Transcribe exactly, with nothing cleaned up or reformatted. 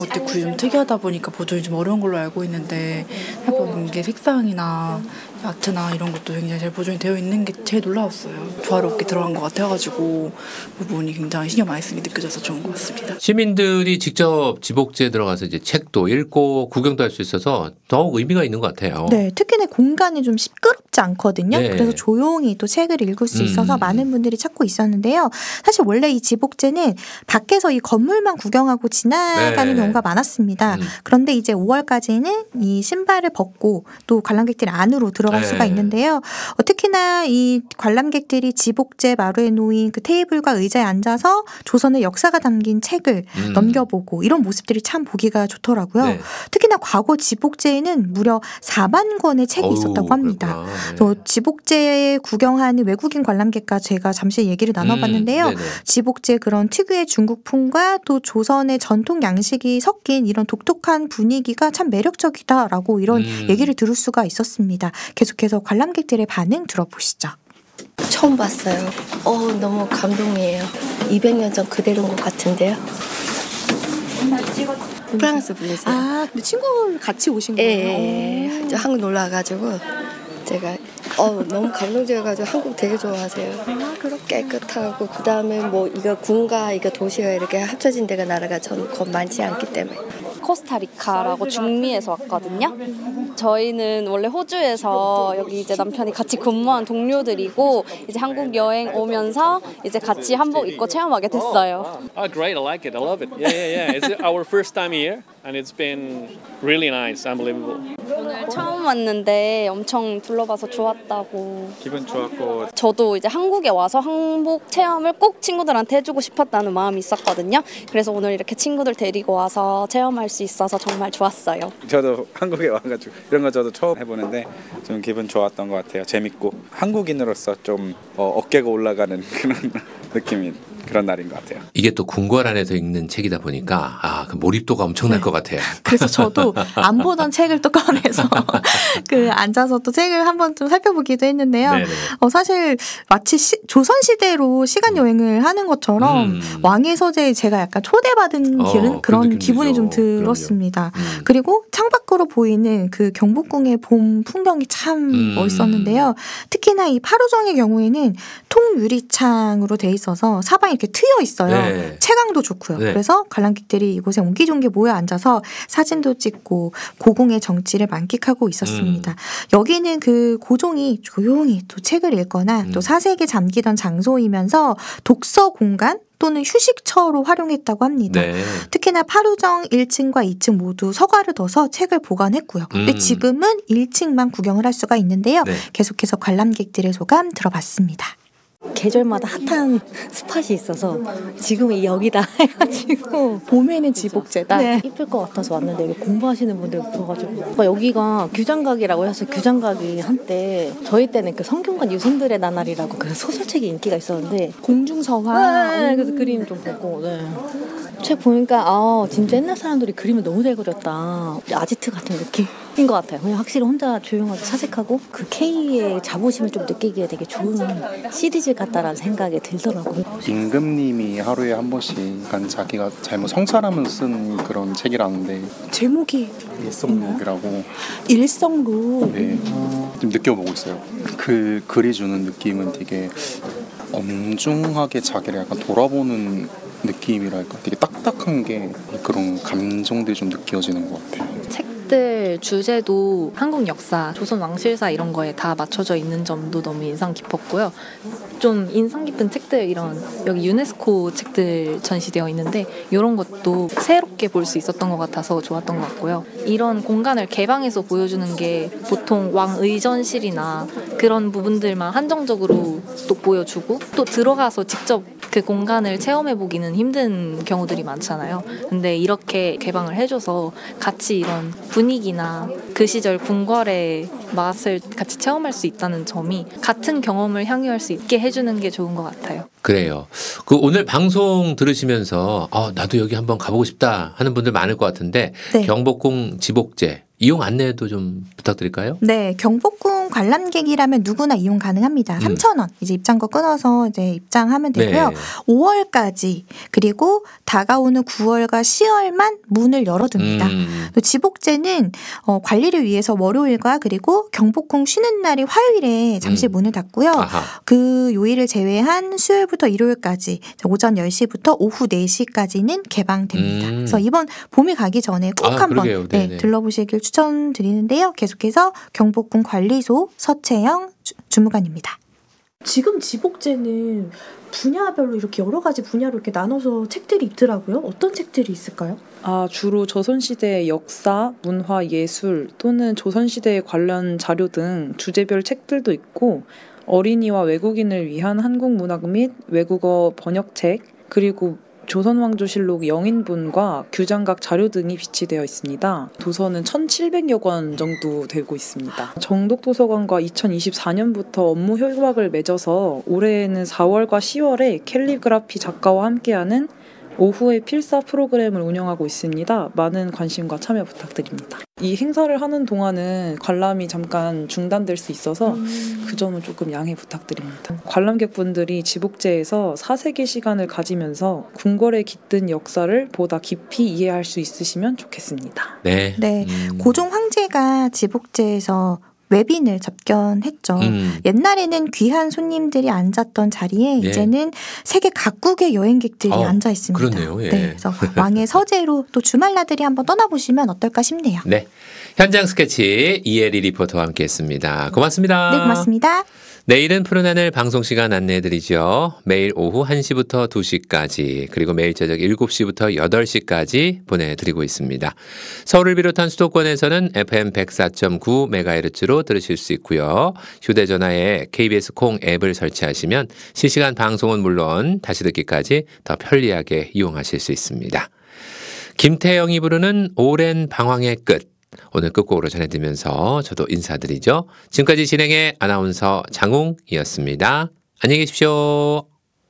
어때 굴이 좀 특이하다 보니까 보존이 좀 어려운 걸로 알고 있는데 해보는 게 색상이나 아트나 이런 것도 굉장히 잘 보존이 되어 있는 게 제일 놀라웠어요. 조화롭게 들어간 것 같아가지고 그 부분이 굉장히 신경 많이 쓰게 느껴져서 좋은 것 같습니다. 시민들이 직접 지복제에 들어가서 이제 책도 읽고 구경도 할 수 있어서 더욱 의미가 있는 것 같아요. 네, 특히 내 공간이 좀 시끄럽지 않거든요. 네. 그래서 조용히 또 책을 읽을 수 있어서 음. 많은 분들이 찾고 있었는데요. 사실 원래 이 지복제는 밖에서 이 건물만 구경하고 지나가는 네. 경우가 많았습니다. 음. 그런데 이제 오월까지는 이 신발을 벗고 또 관람객들이 안으로 들어갈 네. 수가 있는데요. 어, 특히나 이 관람객들이 지복제 마루에 놓인 그 테이블과 의자에 앉아서 조선의 역사가 담긴 책을 음. 넘겨보고 이런 모습들이 참 보기가 좋더라고요. 네. 특히나 과거 지복제에는 무려 사만 권의 책이 어우, 있었다고 합니다. 그렇구나. 네. 또 지복제 구경하는 외국인 관람객과 제가 잠시 얘기를 나눠봤는데요. 음, 네네. 지복제 그런 특유의 중국풍과 또 조선의 전통 양식이 섞인 이런 독특한 분위기가 참 매력적이다라고 이런 음. 얘기를 들을 수가 있었습니다. 계속해서 관람객들의 반응 들어보시죠. 처음 봤어요. 어, 너무 감동이에요. 이백 년 전 그대로인 것 같은데요. 프랑스 분이세요. 아, 근데 친구를 같이 오신 예, 거예요? 예, 예. 저 한국 놀러 와가지고 제가 어, 너무 감동적이어가지고 한국 되게 좋아하세요. 아, 그렇게. 깨끗하고 그 다음에 뭐 이거 군가 이거 도시가 이렇게 합쳐진 데가 나라가 전 거 많지 않기 때문에. 코스타리카라고 중미에서 왔거든요. 저희는 원래 호주에서 여기 이제 남편이 같이 근무한 동료들이고 이제 한국 여행 오면서 이제 같이 한복 입고 체험하게 됐어요. Oh, great! I like it. I love it. Yeah, yeah, yeah. It's our first time here, and it's been really nice, unbelievable. 오늘 처음 왔는데 엄청 둘러봐서 좋았다고. 기분 좋았고. 저도 이제 한국에 와서 한복 체험을 꼭 친구들한테 해주고 싶었다는 마음이 있었거든요. 그래서 오늘 이렇게 친구들 데리고 와서 체험할 수 있어서 정말 좋았어요. 저도 한국에 와가지고 이런 거 저도 처음 해보는데 좀 기분 좋았던 것 같아요. 재밌고 한국인으로서 좀 어, 어깨가 올라가는 그런 느낌이 그런 날인 것 같아요. 이게 또 궁궐 안에서 읽는 책이다 보니까 아, 그 몰입도가 엄청날 네. 것 같아요. 그래서 저도 안 보던 책을 또 꺼내서 그 앉아서 또 책을 한번 좀 살펴보기도 했는데요. 네네. 어, 사실 마치 시, 조선시대로 시간 여행을 하는 것처럼 음. 왕의 서재에 제가 약간 초대받은 어, 기분, 그런 그런 느낌이죠. 기분이 좀 들었습니다. 음. 그리고 창밖으로 보이는 그 경복궁의 봄 풍경이 참 음. 멋있었는데요. 특히나 이 파루정의 경우에는 통유리창으로 돼 있어서 사방이 이렇게 트여 있어요. 네. 채광도 좋고요. 네. 그래서 관람객들이 이곳에 옹기종기 모여 앉아서 사진도 찍고 고궁의 정취를 만끽하고 있었습니다. 음. 여기는 그 고종이 조용히 또 책을 읽거나 음. 또 사색에 잠기던 장소이면서 독서 공간 또는 휴식처로 활용했다고 합니다. 네. 특히나 파루정 일 층과 이 층 모두 서가를 둬서 책을 보관했고요. 근데 음. 지금은 일 층만 구경을 할 수가 있는데요. 네. 계속해서 관람객들의 소감 들어봤습니다. 계절마다 핫한 스팟이 있어서 지금은 여기다 해가지고 봄에는 지복제다. 네. 이쁠 것 같아서 왔는데 여기 공부하시는 분들 붙어가지고 그러니까 여기가 규장각이라고 해서 규장각이 한때 저희 때는 그 성균관 유생들의 나날이라고 그 소설책이 인기가 있었는데 공중서화. 네, 그래서 그림 좀 보고 네. 책 보니까 아 진짜 옛날 사람들이 그림을 너무 잘 그렸다. 아지트 같은 느낌인 것 같아요. 그냥 확실히 혼자 조용하게 사색하고 그 K의 자부심을 좀 느끼기에 되게 좋은 시리즈 같다라는 생각이 들더라고요. 임금님이 하루에 한 번씩 간 자기가 잘못 성찰하면서 쓴 그런 책이라는데 제목이 일성록이라고 일성록. 네, 좀 느껴보고 있어요. 그 글이 주는 느낌은 되게 엄중하게 자기를 약간 돌아보는 느낌이랄까 되게 딱딱한 게 그런 감정들이 좀 느껴지는 것 같아요. 책들 주제도 한국 역사, 조선 왕실사 이런 거에 다 맞춰져 있는 점도 너무 인상 깊었고요. 좀 인상 깊은 책들 이런 여기 유네스코 책들 전시되어 있는데 이런 것도 새롭게 볼 수 있었던 것 같아서 좋았던 것 같고요. 이런 공간을 개방해서 보여주는 게 보통 왕의전실이나 그런 부분들만 한정적으로 또 보여주고 또 들어가서 직접 그 공간을 체험해보기는 힘든 경우들이 많잖아요. 근데 이렇게 개방을 해줘서 같이 이런 분위기나 그 시절 궁궐의 맛을 같이 체험할 수 있다는 점이 같은 경험을 향유할 수 있게 해주는 게 좋은 것 같아요. 그래요. 그 오늘 방송 들으시면서 어, 나도 여기 한번 가보고 싶다 하는 분들 많을 것 같은데 네. 경복궁 지복제 이용 안내도 좀 부탁드릴까요? 네, 경복궁 관람객이라면 누구나 이용 가능합니다. 음. 삼천 원 이제 입장권 끊어서 이제 입장하면 되고요. 네. 오월까지 그리고 다가오는 구월과 시월만 문을 열어둡니다. 음. 또 지복제는 어, 관리를 위해서 월요일과 그리고 경복궁 쉬는 날이 화요일에 잠시 음. 문을 닫고요. 아하. 그 요일을 제외한 수요일부터 일요일까지 오전 열 시부터 오후 네 시까지는 개방됩니다. 음. 그래서 이번 봄이 가기 전에 꼭 아, 한번 그러게요. 네, 네네. 들러보시길 추천드리는데요. 계속해서 경복궁 관리소 서채영 주, 주무관입니다. 지금 지복제는 분야별로 이렇게 여러 가지 분야로 이렇게 나눠서 책들이 있더라고요. 어떤 책들이 있을까요? 아, 주로 조선시대의 역사, 문화, 예술 또는 조선시대에 관련 자료 등 주제별 책들도 있고 어린이와 외국인을 위한 한국 문학 및 외국어 번역책 그리고 조선왕조실록 영인본과 규장각 자료 등이 비치되어 있습니다. 도서는 천칠백여 권 정도 되고 있습니다. 정독도서관과 이천이십사 년부터 업무 협약을 맺어서 올해에는 사월과 시월에 캘리그라피 작가와 함께하는 오후의 필사 프로그램을 운영하고 있습니다. 많은 관심과 참여 부탁드립니다. 이 행사를 하는 동안은 관람이 잠깐 중단될 수 있어서 음. 그 점은 조금 양해 부탁드립니다. 관람객분들이 지복제에서 사색의 시간을 가지면서 궁궐에 깃든 역사를 보다 깊이 이해할 수 있으시면 좋겠습니다. 네. 네, 음. 고종 황제가 지복제에서 외빈을 접견했죠. 음. 옛날에는 귀한 손님들이 앉았던 자리에 예. 이제는 세계 각국의 여행객들이 어, 앉아 있습니다. 그렇네요. 예. 네, 그래서 왕의 서재로 또 주말 나들이 한번 떠나보시면 어떨까 싶네요. 네. 현장 스케치 이혜리 리포터와 함께했습니다. 고맙습니다. 네, 고맙습니다. 내일은 푸른 하늘 방송 시간 안내해드리죠. 매일 오후 한 시부터 두 시까지 그리고 매일 저녁 일곱 시부터 여덟 시까지 보내드리고 있습니다. 서울을 비롯한 수도권에서는 에프엠 백사 점 구 메가헤르츠로 들으실 수 있고요. 휴대전화에 케이비에스 콩 앱을 설치하시면 실시간 방송은 물론 다시 듣기까지 더 편리하게 이용하실 수 있습니다. 김태영이 부르는 오랜 방황의 끝. 오늘 끝곡으로 전해드리면서 저도 인사드리죠. 지금까지 진행의 아나운서 장웅이었습니다. 안녕히 계십시오.